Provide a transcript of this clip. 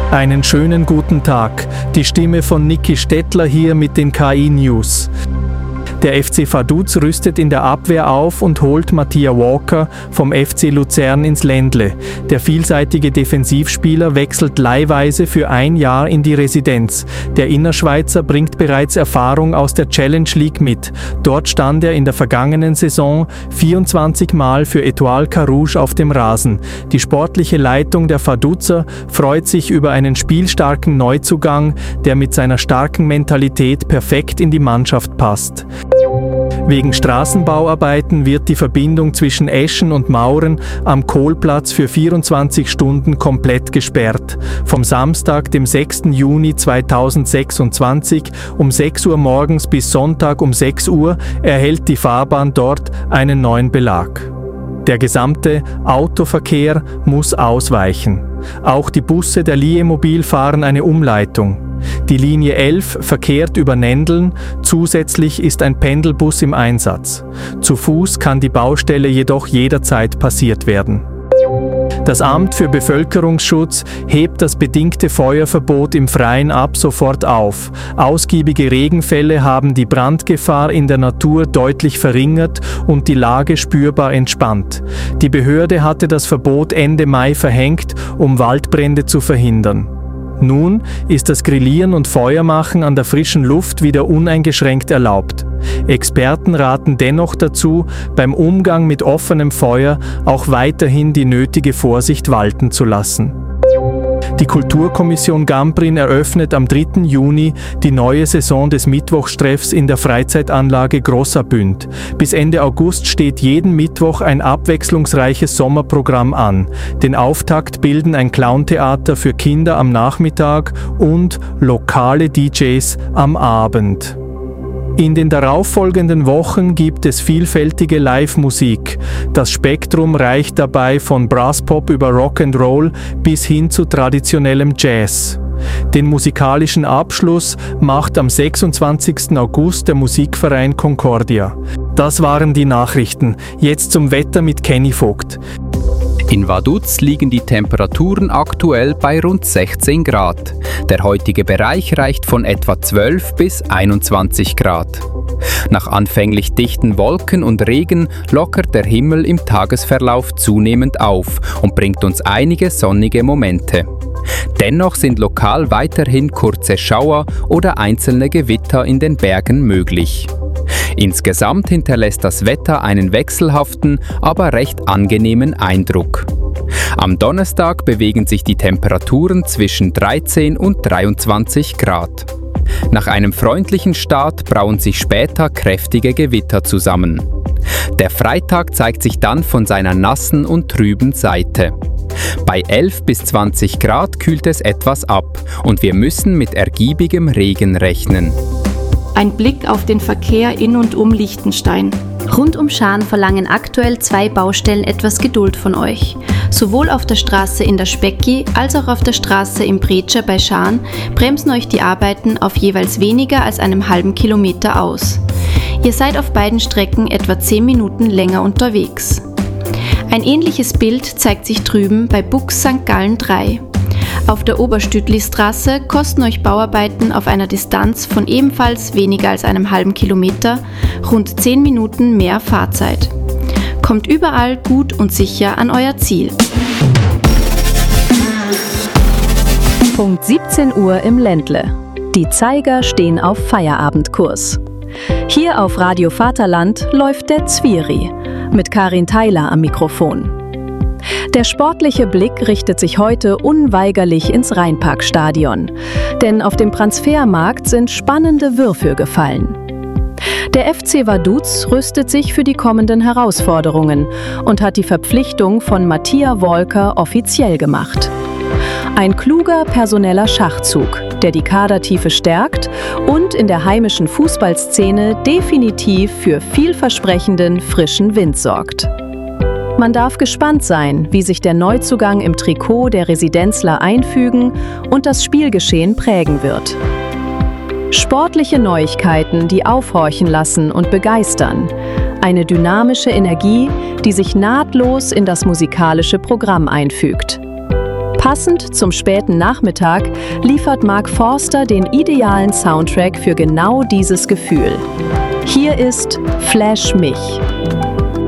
Einen schönen guten Tag. Die Stimme von Niki Stettler hier mit den KI-News. Der FC Vaduz rüstet in der Abwehr auf und holt Mattia Walker vom FC Luzern ins Ländle. Der vielseitige Defensivspieler wechselt leihweise für ein Jahr in die Residenz. Der Innerschweizer bringt bereits Erfahrung aus der Challenge League mit. Dort stand er in der vergangenen Saison 24 Mal für Étoile Carouge auf dem Rasen. Die sportliche Leitung der Vaduzer freut sich über einen spielstarken Neuzugang, der mit seiner starken Mentalität perfekt in die Mannschaft passt. Wegen Straßenbauarbeiten wird die Verbindung zwischen Eschen und Mauren am Kohlplatz für 24 Stunden komplett gesperrt. Vom Samstag, dem 6. Juni 2026 um 6 Uhr morgens bis Sonntag um 6 Uhr erhält die Fahrbahn dort einen neuen Belag. Der gesamte Autoverkehr muss ausweichen. Auch die Busse der Liemobil fahren eine Umleitung. Die Linie 11 verkehrt über Nendeln, zusätzlich ist ein Pendelbus im Einsatz. Zu Fuß kann die Baustelle jedoch jederzeit passiert werden. Das Amt für Bevölkerungsschutz hebt das bedingte Feuerverbot im Freien ab sofort auf. Ausgiebige Regenfälle haben die Brandgefahr in der Natur deutlich verringert und die Lage spürbar entspannt. Die Behörde hatte das Verbot Ende Mai verhängt, um Waldbrände zu verhindern. Nun ist das Grillieren und Feuermachen an der frischen Luft wieder uneingeschränkt erlaubt. Experten raten dennoch dazu, beim Umgang mit offenem Feuer auch weiterhin die nötige Vorsicht walten zu lassen. Die Kulturkommission Gamprin eröffnet am 3. Juni die neue Saison des Mittwochstreffs in der Freizeitanlage Grosser Bünd. Bis Ende August steht jeden Mittwoch ein abwechslungsreiches Sommerprogramm an. Den Auftakt bilden ein Clowntheater für Kinder am Nachmittag und lokale DJs am Abend. In den darauffolgenden Wochen gibt es vielfältige Live-Musik. Das Spektrum reicht dabei von Brasspop über Rock'n'Roll bis hin zu traditionellem Jazz. Den musikalischen Abschluss macht am 26. August der Musikverein Concordia. Das waren die Nachrichten. Jetzt zum Wetter mit Kenny Vogt. In Vaduz liegen die Temperaturen aktuell bei rund 16 Grad. Der heutige Bereich reicht von etwa 12 bis 21 Grad. Nach anfänglich dichten Wolken und Regen lockert der Himmel im Tagesverlauf zunehmend auf und bringt uns einige sonnige Momente. Dennoch sind lokal weiterhin kurze Schauer oder einzelne Gewitter in den Bergen möglich. Insgesamt hinterlässt das Wetter einen wechselhaften, aber recht angenehmen Eindruck. Am Donnerstag bewegen sich die Temperaturen zwischen 13 und 23 Grad. Nach einem freundlichen Start brauen sich später kräftige Gewitter zusammen. Der Freitag zeigt sich dann von seiner nassen und trüben Seite. Bei 11 bis 20 Grad kühlt es etwas ab und wir müssen mit ergiebigem Regen rechnen. Ein Blick auf den Verkehr in und um Liechtenstein. Rund um Schaan verlangen aktuell 2 Baustellen etwas Geduld von euch. Sowohl auf der Straße in der Specki als auch auf der Straße im Bretscher bei Schaan bremsen euch die Arbeiten auf jeweils weniger als einem halben Kilometer aus. Ihr seid auf beiden Strecken etwa 10 Minuten länger unterwegs. Ein ähnliches Bild zeigt sich drüben bei Bux St. Gallen 3. Auf der Oberstütli-Straße kosten euch Bauarbeiten auf einer Distanz von ebenfalls weniger als einem halben Kilometer rund 10 Minuten mehr Fahrzeit. Kommt überall gut und sicher an euer Ziel. Punkt 17 Uhr im Ländle. Die Zeiger stehen auf Feierabendkurs. Hier auf Radio Vaterland läuft der Zwiri mit Karin Theiler am Mikrofon. Der sportliche Blick richtet sich heute unweigerlich ins Rheinparkstadion, denn auf dem Transfermarkt sind spannende Würfe gefallen. Der FC Vaduz rüstet sich für die kommenden Herausforderungen und hat die Verpflichtung von Mattia Walker offiziell gemacht. Ein kluger personeller Schachzug, der die Kadertiefe stärkt und in der heimischen Fußballszene definitiv für vielversprechenden frischen Wind sorgt. Man darf gespannt sein, wie sich der Neuzugang im Trikot der Residenzler einfügen und das Spielgeschehen prägen wird. Sportliche Neuigkeiten, die aufhorchen lassen und begeistern. Eine dynamische Energie, die sich nahtlos in das musikalische Programm einfügt. Passend zum späten Nachmittag liefert Mark Forster den idealen Soundtrack für genau dieses Gefühl. Hier ist Flash mich.